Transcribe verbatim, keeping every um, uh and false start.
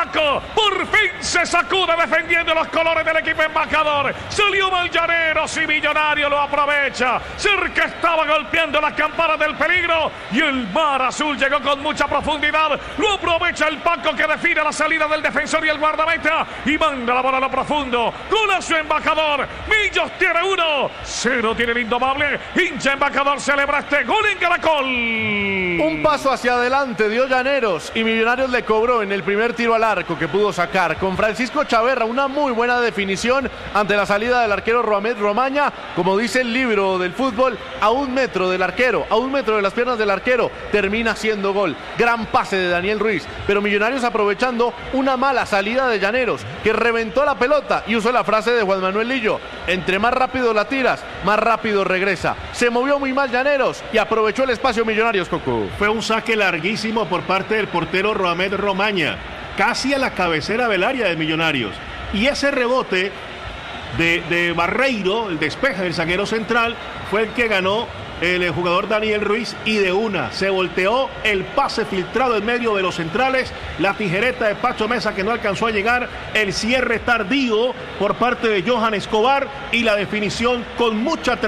Paco por fin se sacude defendiendo los colores del equipo embajador. Salió mal Llaneros y Millonario lo aprovecha. Cerca estaba golpeando las campanas del peligro y el mar azul llegó con mucha profundidad. Lo aprovecha el Paco que define la salida del defensor y el guardameta y manda la bola a lo profundo. Golazo embajador. Millos tiene uno. Cero tiene el indomable. Hincha embajador celebra este gol en Caracol. Un paso hacia adelante dio Llaneros y Millonarios le cobró en el primer tiro al arco que pudo sacar. Con Francisco Chaverra una muy buena definición ante la salida del arquero Roamed Romaña. Como dice el libro del fútbol, a un metro del arquero, a un metro de las piernas del arquero, termina siendo gol. Gran pase de Daniel Ruiz, pero Millonarios aprovechando una mala salida de Llaneros, que reventó la pelota y usó la frase de Juan Manuel Lillo: entre más rápido la tiras, más rápido regresa. Se movió muy mal Llaneros y aprovechó el espacio Millonarios, Coco. Fue un saque larguísimo por parte del portero Roamed Romaña, casi a la cabecera del área de Millonarios. Y ese rebote de, de Barreiro, el despeje del zaguero central, fue el que ganó el jugador Daniel Ruiz y de una se volteó el pase filtrado en medio de los centrales, la tijereta de Pacho Mesa que no alcanzó a llegar, el cierre tardío por parte de Johan Escobar y la definición con mucha